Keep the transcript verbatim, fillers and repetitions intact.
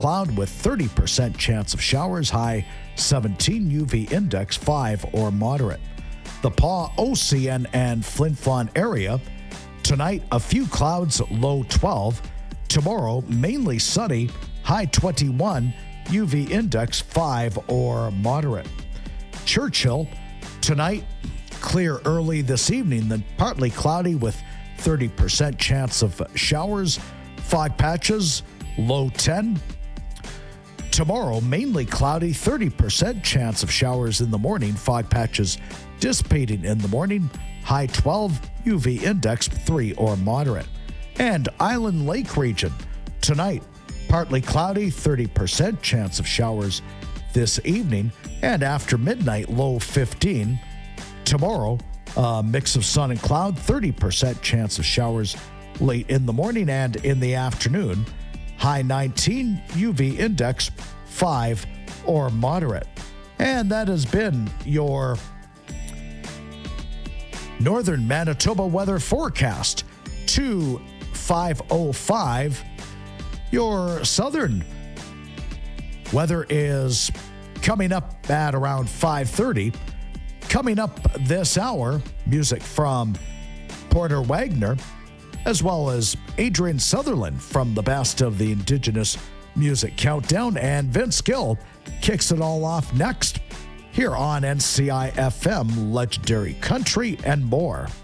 cloud with thirty percent chance of showers, high seventeen, U V index five or moderate. The Paw, O C N, and Flin Flon area, tonight a few clouds, low twelve. Tomorrow, mainly sunny, high twenty-one, U V index five or moderate. Churchill, tonight clear early this evening, then partly cloudy with thirty percent chance of showers, fog patches, low ten. Tomorrow, mainly cloudy, thirty percent chance of showers in the morning, fog patches dissipating in the morning, high twelve, U V index three or moderate. And Island Lake region, tonight, partly cloudy, thirty percent chance of showers this evening, and after midnight, low fifteen. Tomorrow, a mix of sun and cloud, thirty percent chance of showers late in the morning and in the afternoon, high nineteen, U V index five or moderate. And that has been your Northern Manitoba weather forecast. two five oh five. Your southern weather is coming up at around five thirty. Coming up this hour, music from Porter Wagner, as well as Adrian Sutherland from the Best of the Indigenous Music Countdown, and Vince Gill kicks it all off next here on N C I F M, Legendary Country and more.